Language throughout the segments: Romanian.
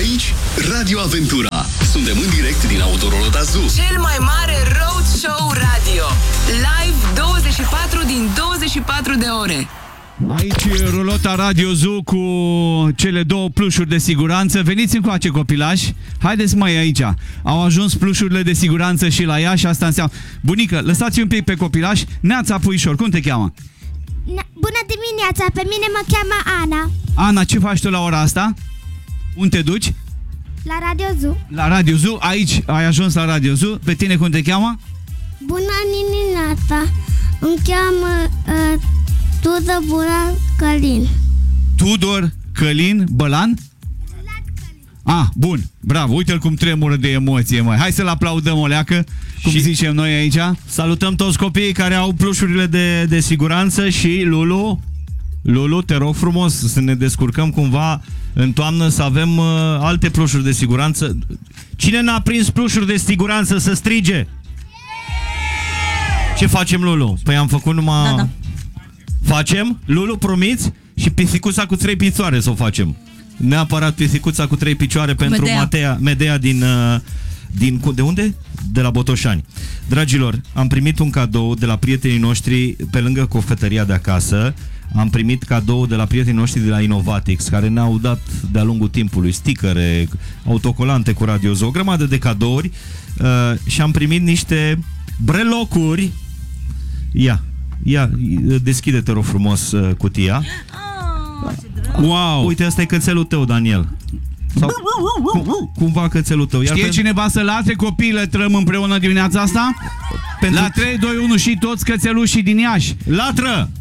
Aici, Radio Aventura. Suntem în direct din Autorolota Zoo. Cel mai mare road show radio. Live 24 din 24 de ore. Aici rulota Radio Zoo cu cele două plușuri de siguranță. Veniți încoace, copilași. Haideți mai aici. Au ajuns plușurile de siguranță și la ea și asta înseamnă... Bunică, lăsați un pic pe copilași. Neața Puișor, cum te cheamă? Bună dimineața, pe mine mă cheamă Ana. Ana, ce faci tu la ora asta? Unde te duci? La Radio Zoo. La Radio Zoo, aici ai ajuns la Radio Zoo. Pe tine cum te cheamă? Bună dimineața, îmi cheamă Tudor Bulan Călin. Tudor Călin Bălan? Bun, bravo, uite-l cum tremură de emoție, măi. Hai să-l aplaudăm o leacă, cum zicem noi aici. Salutăm toți copiii care au plușurile de siguranță și Lulu, te rog frumos să ne descurcăm cumva în toamnă să avem alte plușuri de siguranță. Cine n-a prins plușuri de siguranță să strige? Ce facem, Lulu? Păi am făcut numai... Da. Facem? Lulu, promiți? Și pisicuța cu 3 picioare să o facem. Neapărat pisicuța cu 3 picioare pentru Medea din de unde? De la Botoșani. Dragilor, am primit un cadou de la prietenii noștri pe lângă cofetăria de acasă. Am primit cadou de la prietenii noștri de la Innovatix, care ne-au dat de-a lungul timpului stickere, autocolante cu Radio Zoo, o grămadă de cadouri și am primit niște brelocuri. Ia, deschide, te rog frumos, cutia. Wow! Uite, ăsta e cățelul tău, Daniel. Sau cumva cățelul tău. Știe cineva să latre, copiii lătrăm împreună dimineața asta? La 3, 2, 1 și toți cățelușii din Iași. Latră!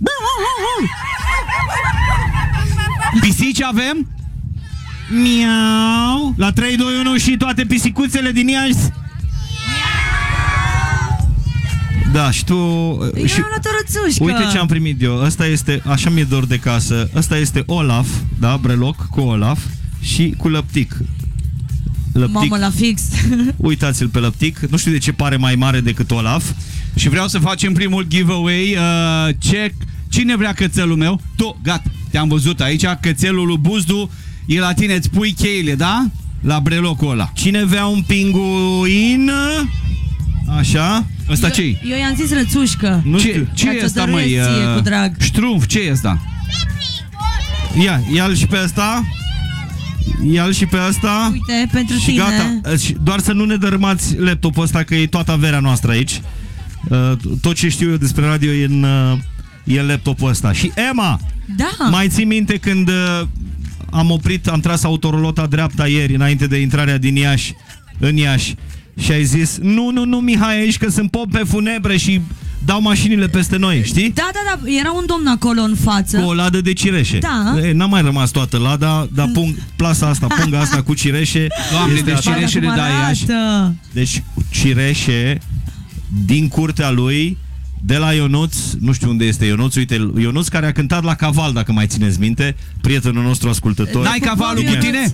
Pisici avem? Miau! La 3, 2, 1 și toate pisicuțele din Iași. Da, și tu... Și... Uite ce am primit eu. Ăsta este, așa mi-e dor de casă. Ăsta este Olaf, da, breloc cu Olaf și cu lăptic. Mamă, la fix. Uitați-l pe lăptic. Nu știu de ce pare mai mare decât Olaf. Și vreau să facem primul giveaway. Cine vrea cățelul meu? Tu, gata, te-am văzut aici. Cățelul lui Buzdu e la tine, îți pui cheile, da? La brelocul ăla. Cine vrea un pinguin? Așa. Ăsta ce-i? Eu i-am zis rățușcă. Nu știu. Ce e ăsta, măi? Cu drag. Ștrumf, ce e ăsta? Ia-l și pe ăsta. Ia-l și pe ăsta. Uite, pentru și tine. Gata. Doar să nu ne dărâmați laptopul ăsta, că e toată averea noastră aici. Tot ce știu eu despre radio e în laptopul ăsta. Și Emma, da. mai ții minte când am tras autorolota dreapta ieri, înainte de intrarea din Iași, în Iași, și ai zis, nu, Mihai, aici că sunt pompe funebre și dau mașinile peste noi, știi? Da, era un domn acolo în față. Cu o ladă de cireșe. Da. N-a mai rămas toată lada, dar punga asta cu cireșe. Doamne, deci cireșele de Iași. Deci cireșe din curtea lui, de la Ionuț, nu știu unde este Ionuț, uite, Ionuț care a cântat la Caval, dacă mai țineți minte, prietenul nostru ascultător. N-ai cavalul cu tine?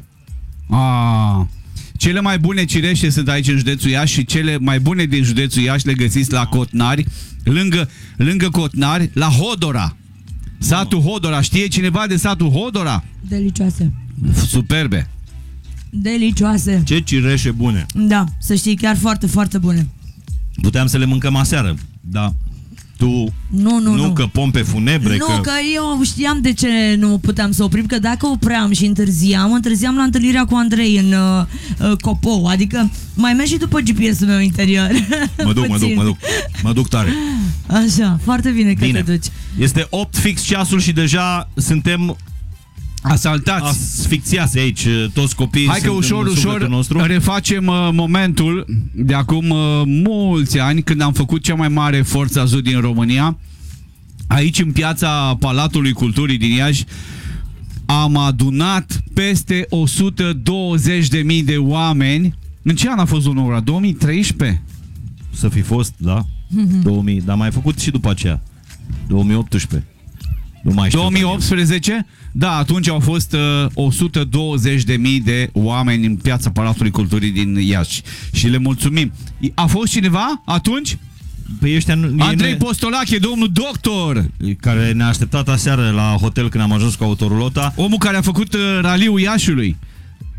Cele mai bune cireșe sunt aici în județul Iași și cele mai bune din județul Iași le găsiți la Cotnari, lângă Cotnari, la Hodora. Satul Hodora. Știe cineva de satul Hodora? Delicioase. Superbe. Delicioase. Ce cireșe bune. Da, să știi, chiar foarte, foarte bune. Puteam să le mâncăm aseară, da. Tu, nu, că pompe funebre. Nu, că eu știam de ce nu puteam să oprim, că dacă opream și întârziam la întâlnirea cu Andrei în Copou, adică mai merg și după GPS-ul meu interior. Mă duc tare. Așa, foarte bine că te duci. Este 8 fix ceasul și deja suntem asaltați, asfixiați aici, toți copiii. Hai că ușor refacem momentul de acum mulți ani, când am făcut cea mai mare forță zoo din România. Aici, în piața Palatului Culturii din Iași, am adunat peste 120.000 de oameni. În ce an a fost ora? 2013? Să fi fost, da. 2000, dar mai făcut și după aceea. 2018. Nu mai știu. 2018? Da, atunci au fost 120.000 de oameni în piața Palatului Culturii din Iași. Și le mulțumim. A fost cineva atunci? Păi ăștia Andrei Postolache, domnul doctor, care ne-a așteptat aseară la hotel când am ajuns cu autorulota. Omul care a făcut raliul Iașiului.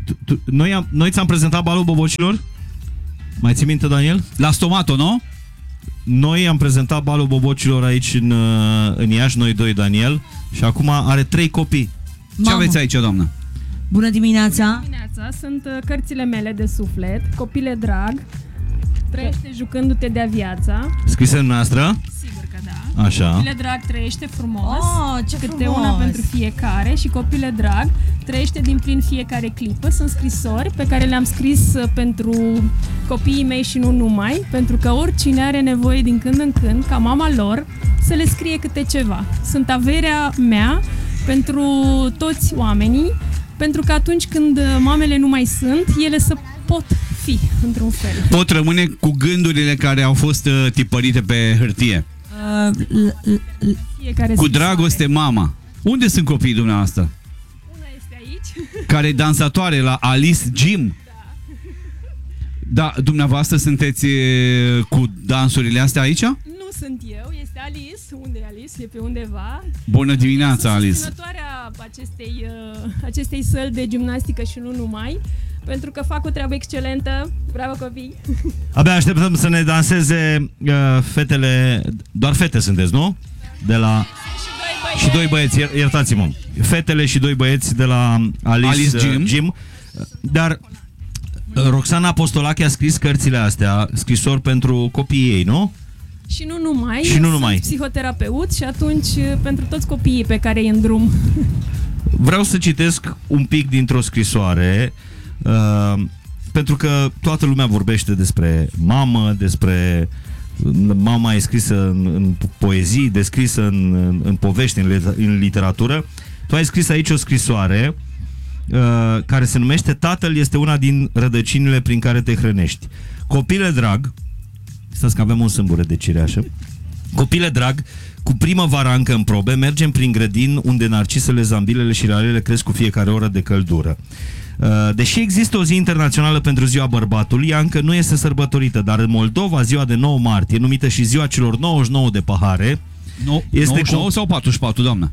Noi ți-am prezentat balul bobocilor? Mai ții minte, Daniel? La Stomato, nu? Noi am prezentat balul bobocilor aici în Iași, noi doi, Daniel, și acum are 3 copii. Ce aveți aici, doamnă? Bună dimineața! Dimineața, sunt cărțile mele de suflet, Copile drag, trăiește jucându-te de-a viața. Scrise dumneavoastră? Sigur că da. Așa. Copile drag, trăiește frumos. Ce câte frumos. una pentru fiecare. Și Copile drag, trăiește din plin fiecare clipă. Sunt scrisori pe care le-am scris pentru copiii mei și nu numai, pentru că oricine are nevoie din când în când, ca mama lor, să le scrie câte ceva. Sunt averea mea pentru toți oamenii, pentru că atunci când mamele nu mai sunt, ele să pot fi, într-un fel. Pot rămâne cu gândurile care au fost tipărite pe hârtie. Fiecare Cu scrisoare. dragoste, mama. Unde sunt copiii dumneavoastră? Una este aici. Care e dansatoare la Alice Gym. Da, dumneavoastră sunteți cu dansurile astea aici? Nu sunt eu, este Alice. Unde e Alice? E pe undeva. Bună dimineața, Sunt Alice. susținătoarea acestei săli de gimnastică și nu numai, pentru că fac o treabă excelentă. Bravo, copii! Abia așteptăm să ne danseze fetele, doar fete sunteți, nu? De la... Și 2 băieți, iertați-mă. Fetele și 2 băieți de la Alice Gym. Dar Roxana Apostolache a scris cărțile astea, scrisori pentru copiii ei, nu? Și nu numai. Și nu numai. Sunt psihoterapeut și atunci pentru toți copiii pe care îi îndrum. Vreau să citesc un pic dintr-o scrisoare, pentru că toată lumea vorbește despre mamă, despre mama e scrisă în poezii, descrisă în povești, în literatură. Tu ai scris aici o scrisoare care se numește Tatăl este una din rădăcinile prin care te hrănești. Copile drag, stați că avem un sâmbure de cireașă. Copile drag, cu primăvara încă în probe, mergem prin grădin unde narcisele, zambilele și ralele cresc cu fiecare oră de căldură. Deși există o zi internațională pentru ziua bărbatului, ea încă nu este sărbătorită, dar în Moldova, ziua de 9 martie, numită și ziua celor 99 de pahare, este 99 sau 44, doamnă?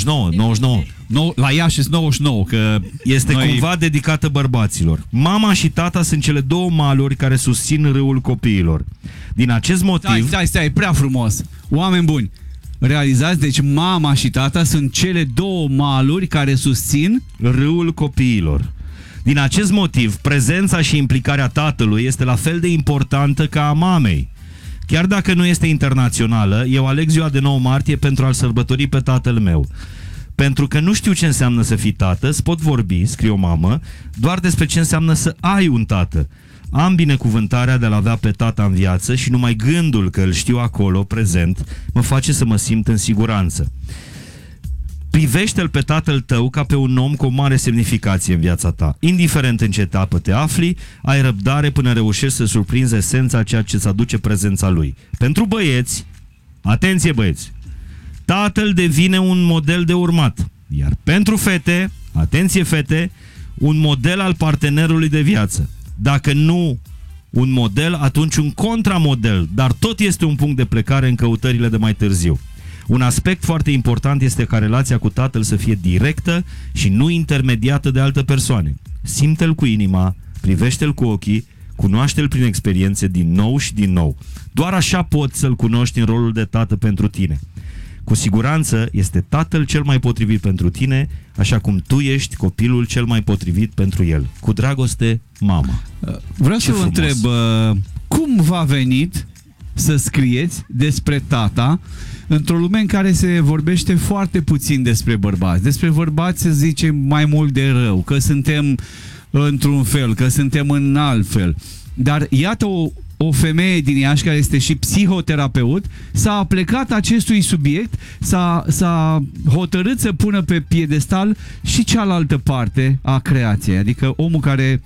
99. La Iași sunt 99, că este cumva dedicată bărbaților. Mama și tata sunt cele 2 maluri care susțin râul copiilor. Din acest motiv... Stai, prea frumos. Oameni buni, realizați, deci mama și tata sunt cele 2 maluri care susțin râul copiilor. Din acest motiv, prezența și implicarea tatălui este la fel de importantă ca a mamei. Chiar dacă nu este internațională, eu aleg ziua de 9 martie pentru a-l sărbători pe tatăl meu. Pentru că nu știu ce înseamnă să fii tată, îți pot vorbi, scrie o mamă, doar despre ce înseamnă să ai un tată. Am binecuvântarea de a-l avea pe tata în viață și numai gândul că îl știu acolo, prezent, mă face să mă simt în siguranță. Privește-l pe tatăl tău ca pe un om cu o mare semnificație în viața ta. Indiferent în ce etapă te afli, ai răbdare până reușești să surprinzi esența a ceea ce îți aduce prezența lui. Pentru băieți, atenție băieți, tatăl devine un model de urmat. Iar pentru fete, atenție fete, un model al partenerului de viață. Dacă nu un model, atunci un contramodel, dar tot este un punct de plecare în căutările de mai târziu. Un aspect foarte important este ca relația cu tatăl să fie directă și nu intermediată de alte persoane. Simte-l cu inima, privește-l cu ochii, cunoaște-l prin experiențe din nou și din nou. Doar așa poți să-l cunoști în rolul de tată pentru tine. Cu siguranță este tatăl cel mai potrivit pentru tine, așa cum tu ești copilul cel mai potrivit pentru el. Cu dragoste, mama. Vreau să vă întreb, cum v-a venit să scrieți despre tata într-o lume în care se vorbește foarte puțin despre bărbați? Despre bărbați se zice mai mult de rău, că suntem într-un fel, că suntem în alt fel. Dar iată o femeie din Iași care este și psihoterapeut s-a aplecat acestui subiect, s-a hotărât să pună pe piedestal și cealaltă parte a creației, adică omul care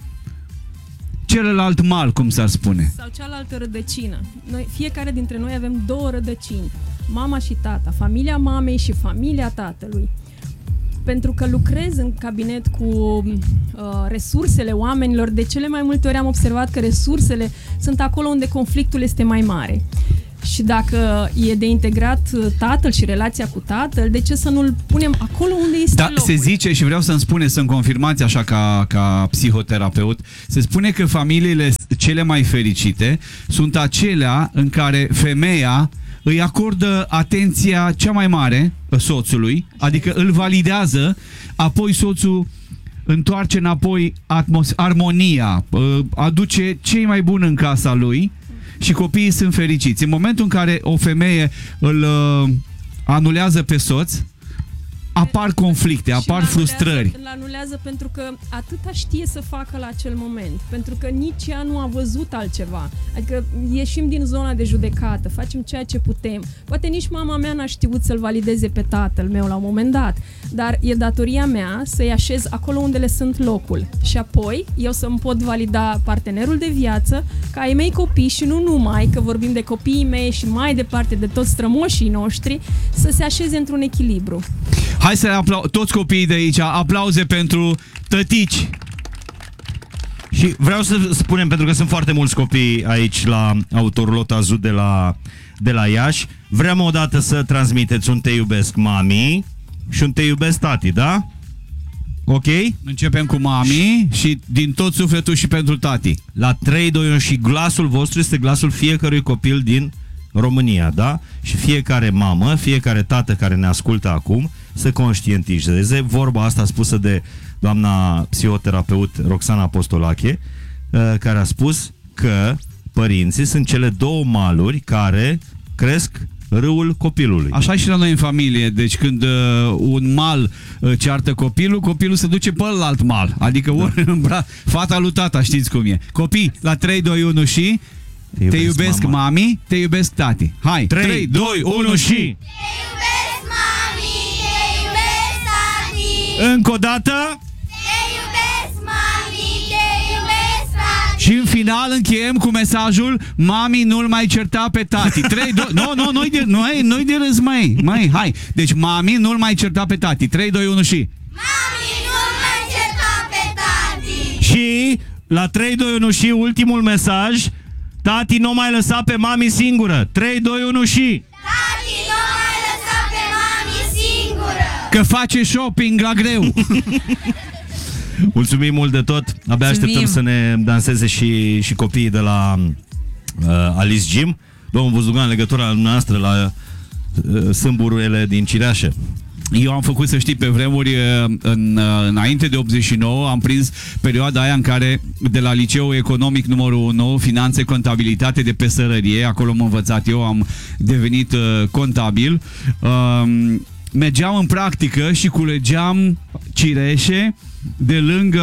celălalt mal, cum s-ar spune. Sau cealaltă rădăcină. Fiecare dintre noi avem 2 rădăcini. Mama și tata, familia mamei și familia tatălui. Pentru că lucrez în cabinet cu resursele oamenilor, de cele mai multe ori am observat că resursele sunt acolo unde conflictul este mai mare. Și dacă e de integrat tatăl și relația cu tatăl, de ce să nu-l punem acolo unde este locul? Se zice, și vreau să-mi spuneți, să-mi confirmați așa ca psihoterapeut, se spune că familiile cele mai fericite sunt acelea în care femeia îi acordă atenția cea mai mare soțului, adică îl validează, apoi soțul întoarce înapoi armonia, aduce cei mai buni în casa lui și copiii sunt fericiți. În momentul în care o femeie îl anulează pe soț, apar conflicte, apar frustrări. Îl anulează pentru că atâta știe să facă la acel moment, pentru că nici ea nu a văzut altceva. Adică ieșim din zona de judecată, facem ceea ce putem. Poate nici mama mea n-a știut să-l valideze pe tatăl meu la un moment dat, dar e datoria mea să-i așez acolo unde le sunt locul. Și apoi eu să-mi pot valida partenerul de viață, ca ai mei copii și nu numai, că vorbim de copiii mei și mai departe de toți strămoșii noștri, să se așeze într-un echilibru. Hai să toți copiii de aici, aplauze pentru tătici. Și vreau să spunem, pentru că sunt foarte mulți copii aici la Autorolot Azut de la Iași, vrem odată să transmiteți un te iubesc mami și un te iubesc tati, da? Ok? Începem cu mami și din tot sufletul și pentru tati. La 3, 2, 1 și glasul vostru este glasul fiecărui copil din România, da? Și fiecare mamă, fiecare tată care ne ascultă acum să conștientizeze vorba asta spusă de doamna psihoterapeut Roxana Apostolache, care a spus că părinții sunt cele două maluri care cresc râul copilului. Așa și la noi în familie. Deci când un mal ceartă copilul se duce pe alt mal. Adică ori fata lui tata, știți cum e. Copii, la 3, 2, 1 și te iubesc mami, te iubesc tati. Hai, 3, 2, 1 și Te iubesc mami, te iubesc tati. încă o dată. Te iubesc mami, te iubesc tati. și în final încheiem cu mesajul: mami, nu-l mai certa pe tati. 3, 2, nu-i de râs, mai, hai. Deci mami, nu-l mai certa pe tati. 3, 2, 1 și Mami, nu mai certa pe tati. Și la 3, 2, 1 și ultimul mesaj: tati, nu mai lăsa pe mami singură. 3, 2, 1 și Tati, nu mai lăsa pe mami singură. că face shopping la greu. mulțumim mult de tot. Abia așteptăm să ne danseze și copiii de la Alice Gym. Domnul Buzdugan, legătura noastră la sâmbururile din Cireașă. Eu am făcut, să știi, pe vremuri, înainte de 89, am prins perioada aia în care de la liceul economic numărul 1, finanțe, contabilitate de pe Sărărie, acolo am învățat eu, am devenit contabil, mergeam în practică și culegeam cireșe de lângă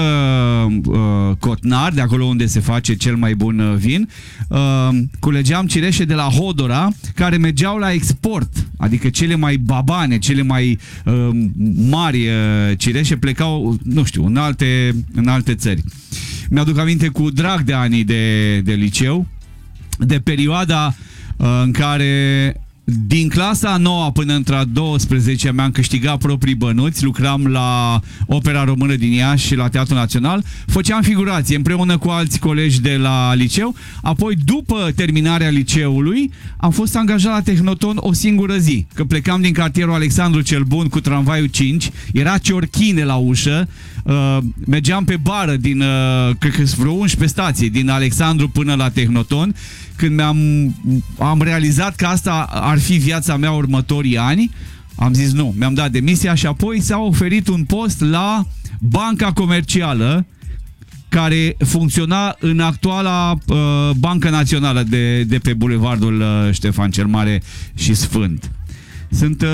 Cotnar, de acolo unde se face cel mai bun vin. Culegeam cireșe de la Hodora, care mergeau la export, adică cele mai babane, cele mai mari cireșe plecau, nu știu, în alte țări. Mi-aduc aminte cu drag de anii de liceu, de perioada în care din clasa 9 până între 12 mi-am câștigat proprii bănuți, lucram la Opera Română din Iași și la Teatrul Național, făceam figurație împreună cu alți colegi de la liceu, apoi după terminarea liceului am fost angajat la Tehnoton o singură zi, că plecam din cartierul Alexandru cel Bun cu tramvaiul 5, era ciorchine la ușă, mergeam pe bară din, cred că vreo 11 stații, din Alexandru până la Tehnoton. Când am realizat că asta ar fi viața mea următorii ani, am zis nu, mi-am dat demisia și apoi s-a oferit un post la Banca Comercială, care funcționa în actuala Bancă Națională de pe bulevardul Ștefan cel Mare și Sfânt. Sunt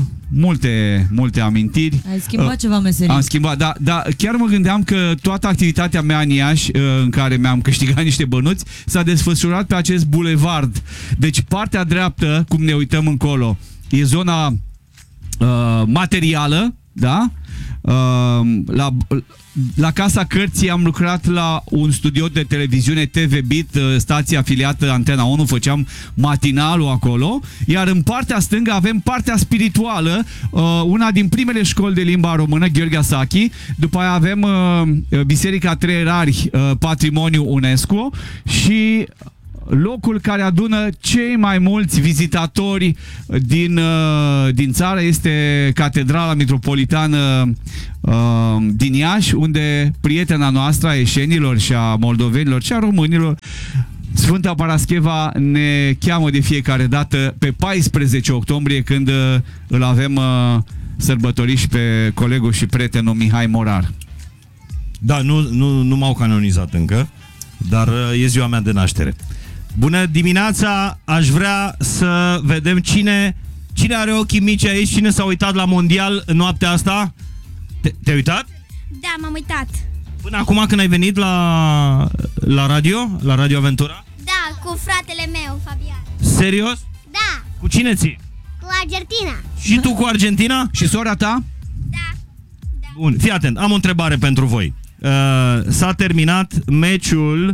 multe amintiri. Ai schimbat ceva meserii. Am schimbat, da, chiar mă gândeam că toată activitatea mea în Iași, în care mi-am câștigat niște bănuți, s-a desfășurat pe acest bulevard. Deci partea dreaptă, cum ne uităm încolo, e zona materială, da? La Casa Cărții am lucrat la un studio de televiziune TV Bit, stație afiliată Antena 1, făceam matinalul acolo, iar în partea stângă avem partea spirituală, una din primele școli de limba română, Gheorghe Asachi, după aia avem Biserica Trei Rari, patrimoniu UNESCO, și locul care adună cei mai mulți vizitatori din țară este Catedrala Metropolitană din Iași, unde prietena noastră a eșenilor și a moldovenilor și a românilor, Sfânta Parascheva, ne cheamă de fiecare dată pe 14 octombrie, când îl avem sărbătorit și pe colegul și prietenul Mihai Morar. Da, nu m-au canonizat încă, dar e ziua mea de naștere. Bună dimineața, aș vrea să vedem cine are ochii mici aici, cine s-a uitat la mondial în noaptea asta. Te-ai uitat? Da, m-am uitat. Până acum când ai venit la radio, la Radio Aventura? Da, cu fratele meu, Fabian. Serios? Da, Cu cine ții? cu Argentina. Și tu cu Argentina? Și sora ta? Da. Bun, fii atent, am o întrebare pentru voi. S-a terminat meciul...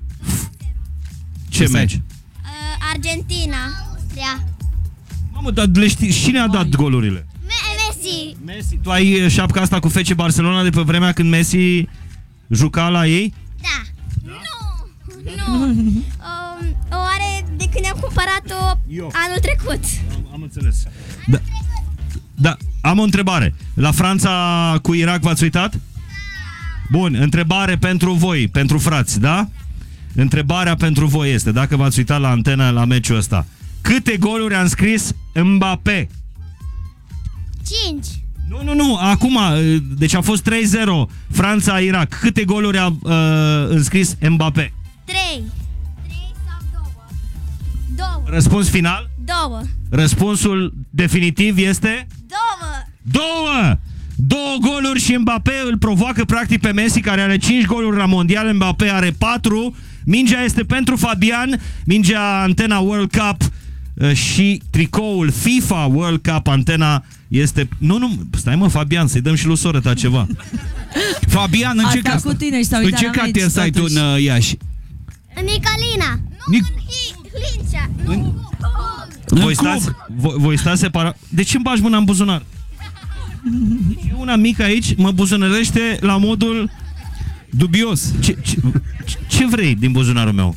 Ce meci? Argentina. Austria. Mamă, dar le știi, cine a dat golurile? Messi. Messi. Tu ai șapca asta cu FC Barcelona de pe vremea când Messi juca la ei? Da. Nu. O are de când ne-am cumpărat-o anul trecut. Am înțeles. Da, am o întrebare. La Franța cu Irak v-ați uitat? Bun, întrebare pentru voi, pentru frați, da? Întrebarea pentru voi este, dacă v-ați uitat la antenă la meciul ăsta, câte goluri a înscris Mbappé? 5. Nu, acum, deci a fost 3-0 Franța-Irak. Câte goluri a înscris Mbappé? 3 sau 2? 2. Răspuns final? 2. Răspunsul definitiv este? 2. 2 goluri și Mbappé îl provoacă practic pe Messi, care are 5 goluri la mondial. Mbappé are 4. Mingea este pentru Fabian, mingea Antena World Cup și tricoul FIFA World Cup Antena este... Nu, stai mă, Fabian, să-i dăm și lui soră ta ceva. Fabian, în ce cartier stai tu în Iași? În Nicalina. Nu, în Hlincea. Voi stați separat. De ce îmi bagi mâna în buzunar? Deci una mică aici mă buzunărește la modul dubios. Ce vrei din buzunarul meu?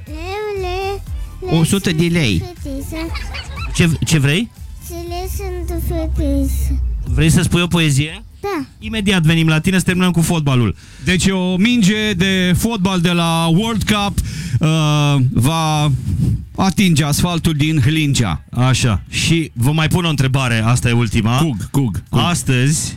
100 de lei. Ce vrei? Să le sunt fetițe. Vrei să spui o poezie? Da. Imediat venim la tine să terminăm cu fotbalul. Deci o minge de fotbal de la World Cup va atinge asfaltul din Hlincea. Așa. Și vă mai pun o întrebare, asta e ultima. Cug. Astăzi,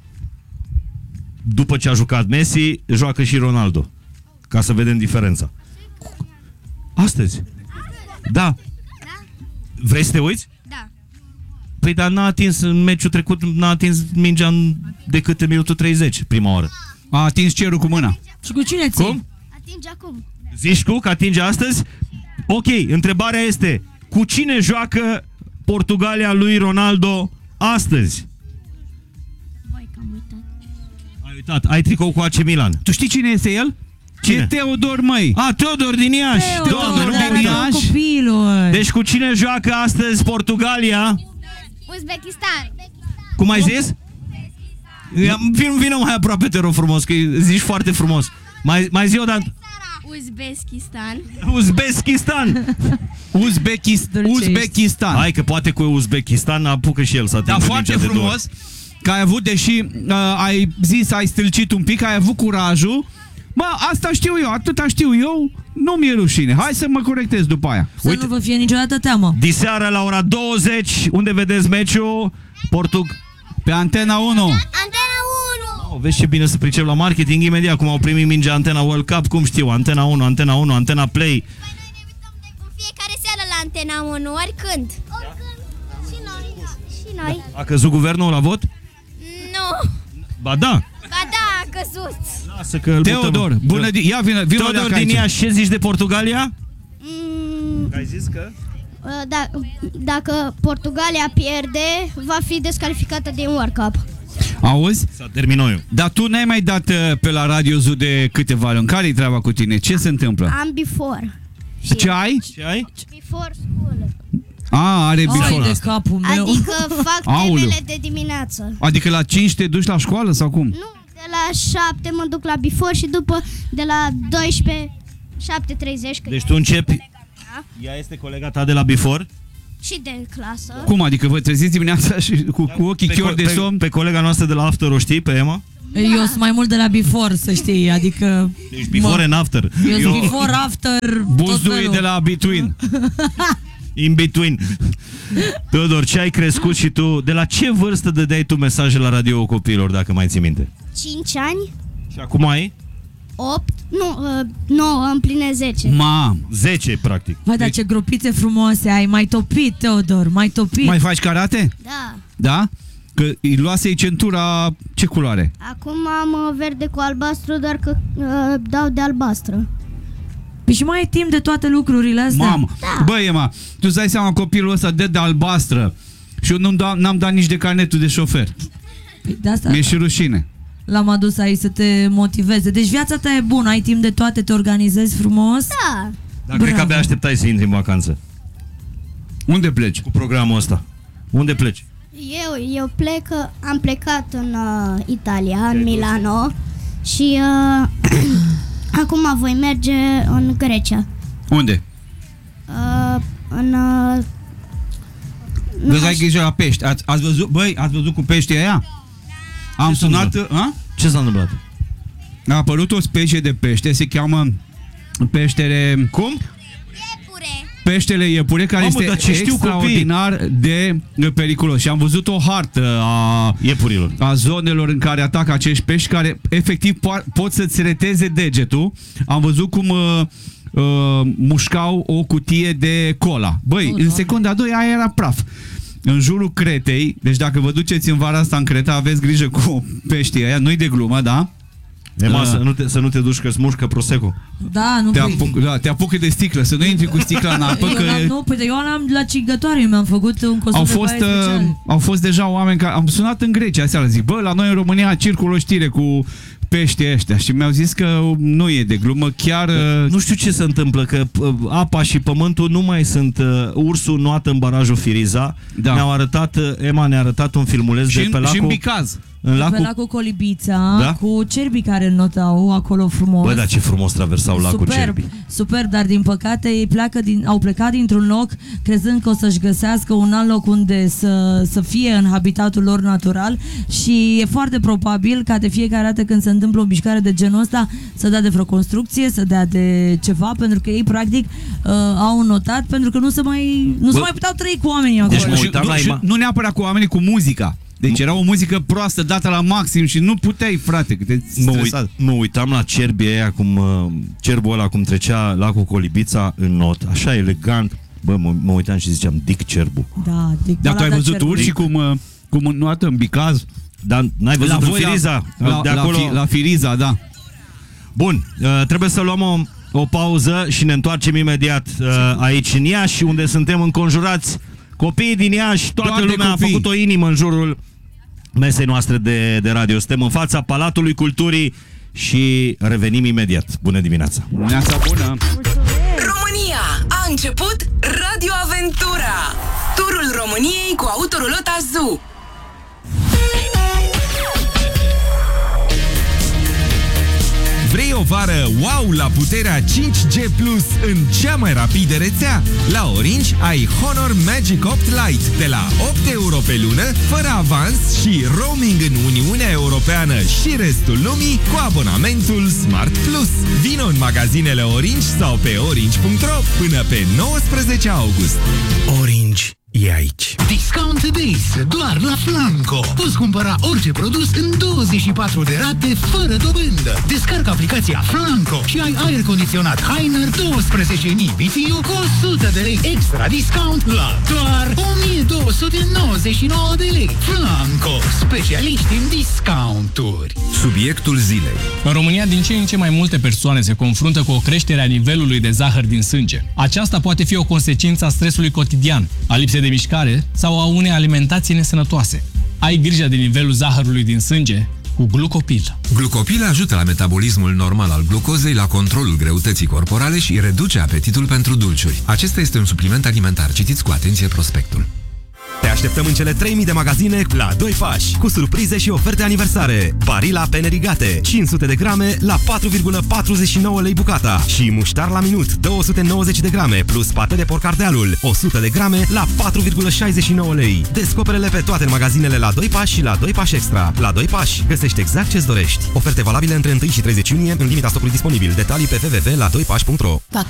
după ce a jucat Messi, joacă și Ronaldo. Ca să vedem diferența. Astăzi? Da. Vrei să te uiți? Da. Păi dar n-a atins în meciul trecut, n-a atins mingea decât în minutul 30, prima oară. A atins cerul cu mâna. Și cu cine ții? Cum? Atinge acum. Zici tu că atinge astăzi? Ok, întrebarea este, cu cine joacă Portugalia lui Ronaldo astăzi? Voi că am uitat. Ai uitat, ai tricou cu AC Milan. Tu știi cine este el? Cine? E Teodor, măi. Teodor din Iași. Teodor din Iași. Copilul. Deci cu cine joacă astăzi Portugalia? Uzbekistan. Cum ai zis? Vină mai aproape, te rog frumos, că zici foarte frumos. Mai zi o dată. Uzbekistan. Uzbekistan. Hai că poate cu Uzbekistan apucă și el să atingă Da, foarte frumos că ai avut, deși ai zis, ai stâlcit un pic, ai avut curajul. Mă, asta știu eu, atâta știu eu, nu mi-e rușine. Hai să mă corectez după aia. Să nu vă fie niciodată teamă. Diseară la ora 20, unde vedeți meciul? Pe Antena 1. Antena 1. Vezi ce bine să pricep la marketing imediat, cum au primit mingea Antena World Cup, cum știu, Antena 1, Antena 1, Antena Play. Păi noi ne uităm în fiecare seară la Antena 1, oricând. Și noi. A căzut guvernul la vot? Nu. Ba da. Ba da, a căzut. Lasă că îl Teodor, bună ia vină Teodor din Iași, ce zici de Portugalia? Ai zis că? Dacă Portugalia pierde, va fi descalificată din World Cup. Auzi? S-a terminat eu. Dar tu n-ai mai dat pe la Radio Zoo de câteva luni. Care-i treaba cu tine? Ce se întâmplă? Am before. Ce ai? Ce ai? Before school. Are Ai before. de capul meu. Adică fac Aoleu. temele de dimineață. Adică la 5 te duci la școală sau cum? Nu, de la 7 mă duc la before și după de la 12, 7:30. Deci tu începi Ea este colega ta de la Before? Și de clasă. Cum adică vă treziți dimineața și cu ochii chiori de somn? Pe colega noastră de la After o știi, pe Emma? Eu sunt mai mult de la before, să știi, adică... Deci before and after. Eu sunt before, after, Buzdu e de la between. In between. Teodor, ce ai crescut și tu? De la ce vârstă dădeai tu mesaje la radio copiilor, dacă mai ții minte? 5 ani, Și acum ai? 8, nu, 9, împline 10. 10, practic. Vai, dar ce gropițe frumoase ai, mai topit, Teodor, mai topit. Mai faci karate? Da. Da? Că îi luase centura ce culoare? Acum am verde cu albastru, doar că dau de albastră. Păi și mai ai timp de toate lucrurile astea? Mamă, băi, Ema, tu îți dai seama, copilul ăsta de albastră și eu n-am dat nici de carnetul de șofer. Păi de asta Mi-e și rușine. l-am adus aici să te motiveze. Deci viața ta e bună, ai timp de toate, te organizezi frumos. Da. Dar cred că abia așteptai să intri în vacanță. Unde pleci? Cu programul ăsta. Unde pleci? Eu am plecat în Italia, în Milano și acum voi merge în Grecia. Unde? În Vezi, ai grijă la pești. Ați văzut, băi, ați văzut cu peștii aia? Am sunat, Ce s-a întâmplat? a apărut o specie de pește, se cheamă peștele... Cum? Peștele iepure, care Mamă, dar este ce știu extraordinar de periculos. Și am văzut o hartă a iepurilor, a zonelor în care atacă acești pești, care efectiv pot să-ți reteze degetul. Am văzut cum mușcau o cutie de cola. Băi, în secunda a doua aia era praf. În jurul Cretei, deci dacă vă duceți în vara asta în Creta, aveți grijă cu peștii aia, nu-i de glumă, da? Ema, să nu te duci că-ți mușcă Prosecco. Da, nu te apucă de sticlă, să nu intri cu sticla în apă. Eu am la cigătoare, mi-am făcut un costum de baie special. Au fost deja oameni care... Am sunat în Grecia seara, zic, bă, la noi în România circulă o știre cu peștii ăștia și mi-au zis că nu e de glumă, chiar... Nu știu ce se întâmplă, că apa și pământul nu mai sunt ursul nuat în barajul Firiza. Da. Emma ne-a arătat un filmuleț de pe lacul... Și în Bicaz. Pe lacul Colibița, da? Cu cerbii care înnotau acolo frumos. Bă, dar ce frumos traversau lacul cerbii. Super, dar din păcate ei au plecat dintr-un loc crezând că o să-și găsească un alt loc unde să fie în habitatul lor natural și e foarte probabil ca de fiecare dată când se întâmplă o mișcare de genul ăsta să dea de vreo construcție, să dea de ceva, pentru că ei practic au notat, pentru că nu se mai puteau trăi cu oamenii acolo. Deci nu neapărat cu oamenii, cu muzica. Deci era o muzică proastă, dată la maxim și nu puteai, frate, că te stresat. Mă uitam la cerbii aia, cerbul ăla cum trecea lacul Colibița în not, așa elegant. Bă, mă uitam și ziceam, Dick Cerbu. Da, Dick. Dar tu ai văzut urși cum înnoată în Bicaz? Dar n-ai văzut în Firiza? La Firiza, da. Bun, trebuie să luăm o pauză și ne întoarcem imediat aici în Iași, unde suntem înconjurați. Copiii din Iași, toată lumea a făcut o inimă în jurul mesei noastre de radio. Suntem în fața Palatului Culturii și revenim imediat. Bună dimineața! Dimineața bună! România! A început Radio Aventura! Turul României cu Autorulota Zoo! Vrei o vară wow la puterea 5G Plus în cea mai rapidă rețea? La Orange ai Honor Magic 8 Lite de la 8 euro pe lună, fără avans și roaming în Uniunea Europeană și restul lumii cu abonamentul Smart Plus. Vino în magazinele Orange sau pe orange.ro până pe 19 august. Orange e aici. Discount Days doar la Flanco. Poți cumpăra orice produs în 24 de rate fără dobândă. Descarcă aplicația Flanco și ai aer condiționat Heiner 12.000 BTU cu 100 de lei extra discount la doar 1299 de lei. Flanco, specialiști în discounturi. Subiectul zilei. În România, din ce în ce mai multe persoane se confruntă cu o creștere a nivelului de zahăr din sânge. Aceasta poate fi o consecință a stresului cotidian, a lipsei de mișcare sau a unei alimentații nesănătoase. Ai grijă de nivelul zahărului din sânge cu Glucopil. Glucopil ajută la metabolismul normal al glucozei, la controlul greutății corporale și reduce apetitul pentru dulciuri. Acesta este un supliment alimentar. Citiți cu atenție prospectul. Te Te așteptăm în cele 3000 de magazine la 2 pași, cu surprize și oferte aniversare. Barilla pene rigate, 500 de grame la 4,49 lei bucata și muștar la minut, 290 de grame, plus pate de porcardealul, 100 de grame la 4,69 lei. Descoperele pe toate magazinele la 2 pași și la 2 pași extra. La 2 pași găsești exact ce-ți dorești. Oferte valabile între 1 și 30 iunie în limita stocului disponibil. Detalii pe www.la2pași.ro.